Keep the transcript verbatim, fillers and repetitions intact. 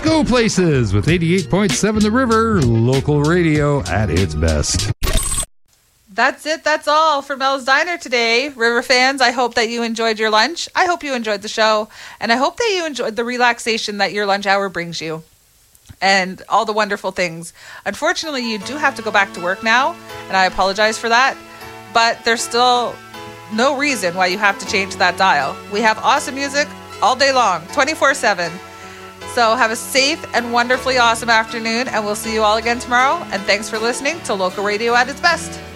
go places with eighty-eight point seven The River, local radio at its best. That's it. That's all for Mel's Diner today. River fans, I hope that you enjoyed your lunch. I hope you enjoyed the show. And I hope that you enjoyed the relaxation that your lunch hour brings you and all the wonderful things. Unfortunately, you do have to go back to work now, and I apologize for that. But there's still no reason why you have to change that dial. We have awesome music all day long, twenty-four seven. So have a safe and wonderfully awesome afternoon, and we'll see you all again tomorrow. And thanks for listening to Local Radio at its best.